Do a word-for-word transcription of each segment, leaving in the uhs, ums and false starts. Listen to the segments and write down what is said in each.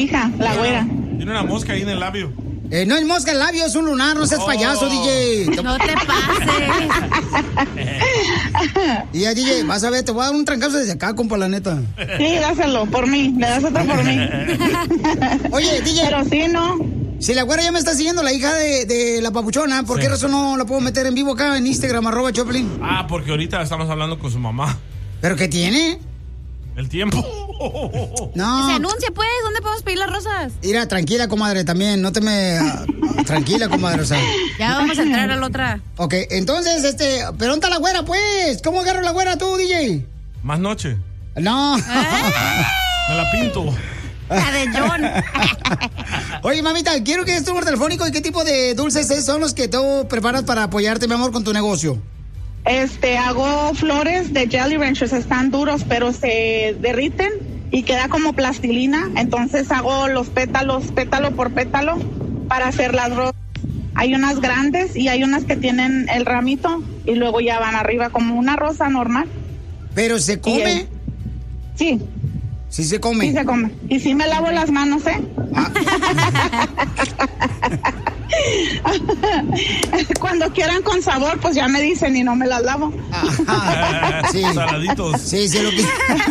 hija, la güera. Tiene una mosca ahí en el labio. Eh, no es mosca el labio, es un lunar, no seas oh. payaso, D J. No te pases. Y ya, D J, vas a ver, te voy a dar un trancazo desde acá, compa, la neta. Sí, dáselo, por mí, le das otro por mí. Oye, D J. Pero sí, ¿no? Si la güera ya me está siguiendo, la hija de, de la papuchona, ¿por sí. qué razón no la puedo meter en vivo acá en Instagram, arroba Choplin? Ah, porque ahorita estamos hablando con su mamá. ¿Pero qué tiene? El tiempo. No. Se anuncia, pues. ¿Dónde podemos pedir las rosas? Mira, tranquila, comadre, también. No te me... Uh, tranquila, comadre, o sea. Ya vamos a entrar a la otra. Ok, entonces, este... ¿Pero dónde está la güera, pues? ¿Cómo agarro la güera tú, D J? Más noche. No. Me la pinto. La de John. Oye, mamita, quiero que des tu número telefónico y qué tipo de dulces son los que tú preparas para apoyarte, mi amor, con tu negocio. Este, hago flores de Jolly Ranchers, están duros, pero se derriten y queda como plastilina. Entonces hago los pétalos, pétalo por pétalo, para hacer las rosas. Hay unas grandes y hay unas que tienen el ramito y luego ya van arriba como una rosa normal. ¿Pero se come? Sí. Sí se come. Sí se come. Y sí me lavo las manos, ¿eh? Ah. Cuando quieran con sabor, pues ya me dicen y no me las lavo. Ajá, sí. Saladitos. Sí, sí, lo que...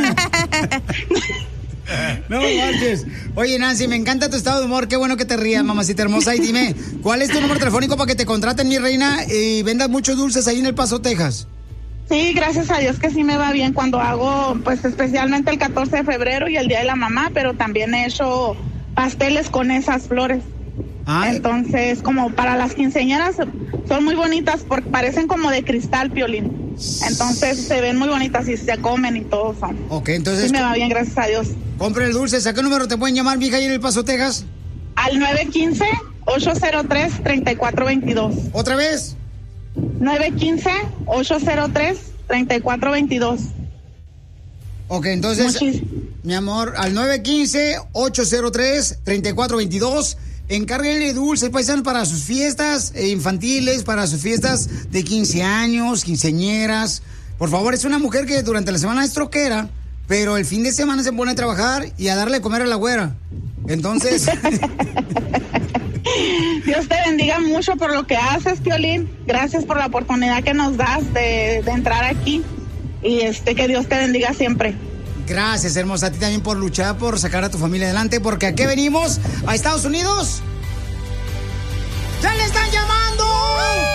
No marches. Oye, Nancy, me encanta tu estado de humor. Qué bueno que te rías, mamacita hermosa. Y dime, ¿cuál es tu número telefónico para que te contraten, mi reina, y vendas muchos dulces ahí en El Paso, Texas? Sí, gracias a Dios que sí me va bien cuando hago, pues especialmente el catorce de febrero y el Día de la Mamá, pero también he hecho pasteles con esas flores. Ay. Entonces, como para las quinceañeras, son muy bonitas porque parecen como de cristal, Piolín. Entonces, se ven muy bonitas y se comen y todo son. Ok, entonces... Sí me va bien, gracias a Dios. Compre el dulce. ¿A qué número te pueden llamar, mija, ahí en El Paso, Texas? Al nueve uno cinco, ocho cero tres, tres cuatro dos dos. ¿Otra vez? nueve uno cinco, ocho cero tres, tres cuatro dos dos. Ok, entonces, Muchis. mi amor, al nueve uno cinco, ocho cero tres, tres cuatro dos dos, encárguenle dulces, paisanos, para sus fiestas infantiles, para sus fiestas de quince años, quinceañeras. Por favor, es una mujer que durante la semana es troquera, pero el fin de semana se pone a trabajar y a darle de comer a la güera. Entonces... Dios te bendiga mucho por lo que haces, Piolín. Gracias por la oportunidad que nos das de, de entrar aquí. Y este que Dios te bendiga siempre. Gracias, hermosa, a ti también por luchar, por sacar a tu familia adelante, porque ¿a qué venimos? ¿A Estados Unidos? ¡Ya le están llamando!